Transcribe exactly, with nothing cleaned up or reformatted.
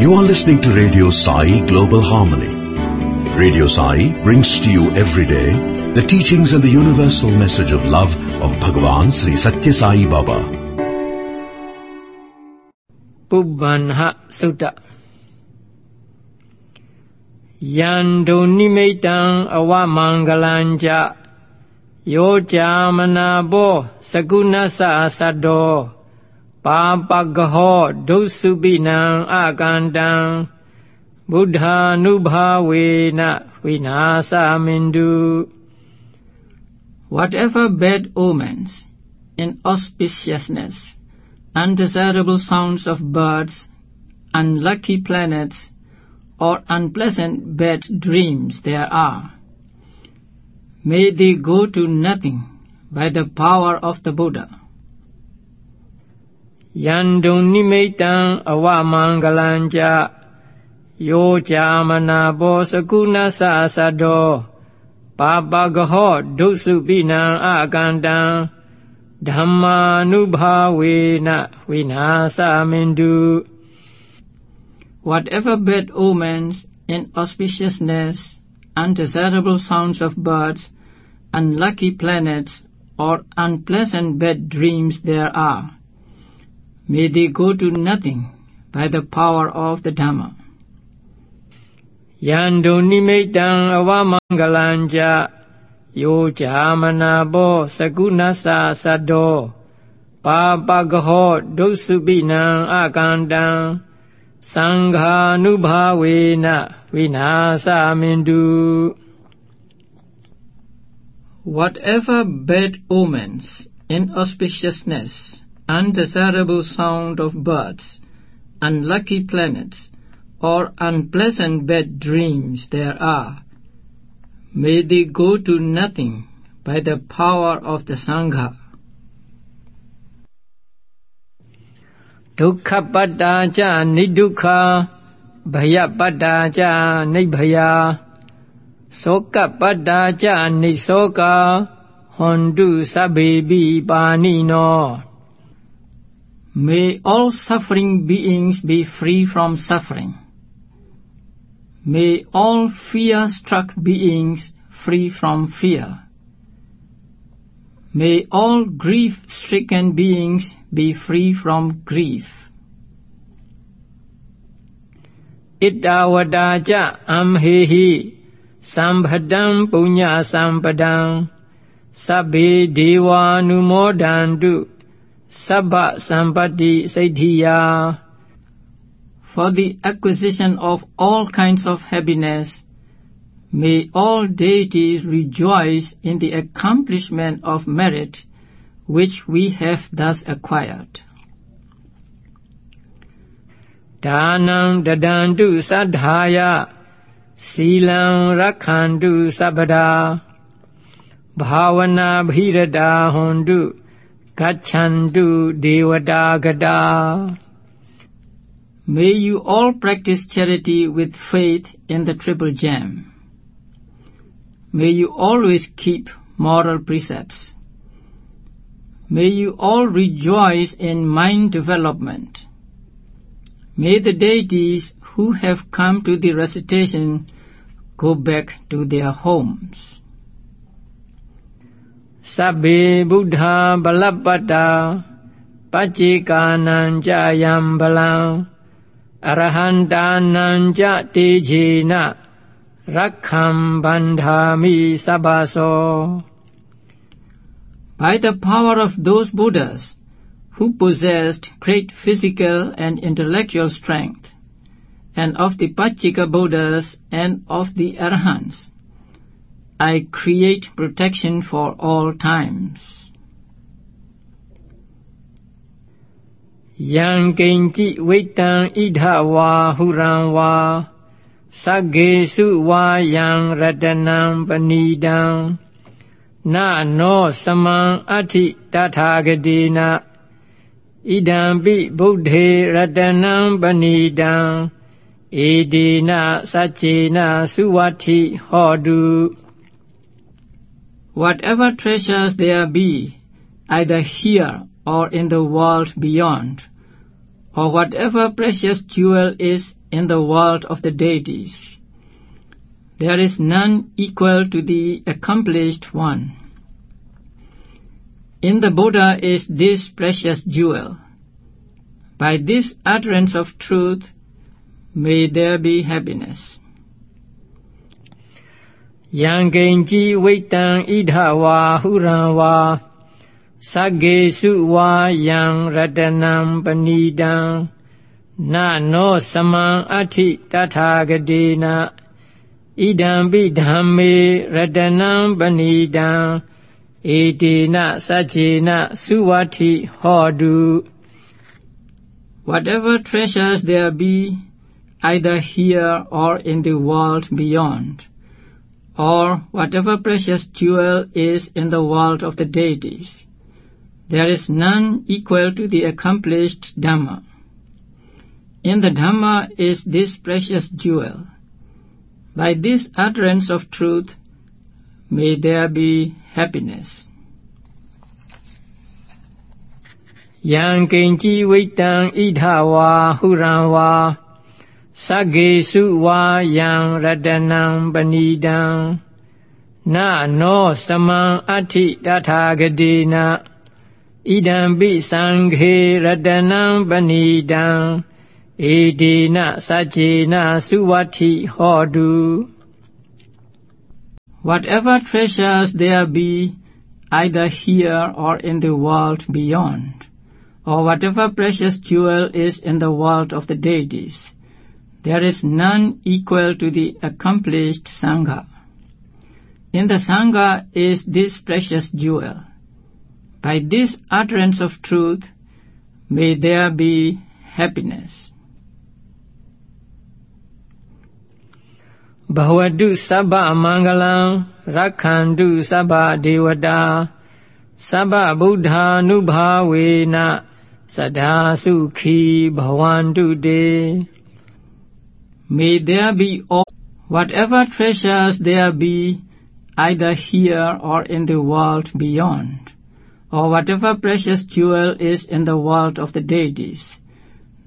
You are listening to Radio Sai Global Harmony. Radio Sai brings to you every day the teachings and the universal message of love of Bhagavan Sri Satya Sai Baba. Pubbana Sutta Yando Nimetang Awamangalanja Yojamana Bo Sagunasa Sado Papagaho Dosubinang Agandang Buddha Nubhavena Vinasa Mindu. Whatever bad omens, inauspiciousness, undesirable sounds of birds, unlucky planets, or unpleasant bad dreams there are, may they go to nothing by the power of the Buddha. Yandung nimetang awamangalanja Yojamana bo sakuna sa sado Papagaho dosubinang agandang Dhamma nubhavena vinasa mindu. Whatever bad omens, inauspiciousness, undesirable sounds of birds, unlucky planets, or unpleasant bad dreams there are, may they go to nothing by the power of the Dhamma. Yando nimetang awamangalanja Yojamana bo sagunasa sado Papagaho dosubinang agandang Sangha nubhavena vinasa mindu. Whatever bad omens, inauspiciousness, undesirable sound of birds, unlucky planets, or unpleasant bad dreams there are, may they go to nothing by the power of the Sangha. Dukkha pada ca nidukha, bhaya pada ca nibhaya, soka pada ca nisoka, hondu sabhebi panino. May all suffering beings be free from suffering. May all fear-struck beings free from fear. May all grief-stricken beings be free from grief. Ittavada ca amhehi sambhadam punya sampadang sabbe deva numodantu sabba sampati saidhiya. For the acquisition of all kinds of happiness, may all deities rejoice in the accomplishment of merit which we have thus acquired. Dhanam dadantu sadhaya silang rakhantu sabada bhavana bhirada hondu gachantu devata gada. May you all practice charity with faith in the Triple Gem. May you always keep moral precepts. May you all rejoice in mind development. May the deities who have come to the recitation go back to their homes. Sabbe Buddha balapata pacikanang jayam balang Arahantanang jati jina rakham bandhami sabaso. By the power of those Buddhas who possessed great physical and intellectual strength, and of the Pacceka Buddhas and of the Arahants, I create protection for all times. Yang kenci wetang idha wa huran wa Sagesu wa yang radanam panidang Na no samang ati tathagadena Idambi buddhe radanam panidang Edena sachena suwati hodu. Whatever treasures there be, either here or in the world beyond, or whatever precious jewel is in the world of the deities. There is none equal to the accomplished one. In the Buddha is this precious jewel. By this utterance of truth, may there be happiness. Yangenji Waitan Idhawa Huranwa Sagesu wa yang ratanam panidam na no samang ati tathagadena idam bidhamme ratanam panidam edena sajena suwati hodu. Whatever treasures there be, either here or in the world beyond, or whatever precious jewel is in the world of the deities, there is none equal to the accomplished Dhamma. In the Dhamma is this precious jewel. By this utterance of truth, may there be happiness. Yang kenji waitan idhawa huranwa sagesu wa yang radanam panidam na no samang ati tathagadena idam bi sanghe radanam panidam edena sajena suwati hodu. Whatever treasures there be, either here or in the world beyond, or whatever precious jewel is in the world of the deities, there is none equal to the accomplished Sangha. In the Sangha is this precious jewel. By this utterance of truth, may there be happiness. Bhavadu sabba mangalam rakhandu sabba devata sabba buddha nubhavena sada sukhi bhavantu de. May there be all, whatever treasures there be, either here or in the world beyond, or whatever precious jewel is in the world of the deities,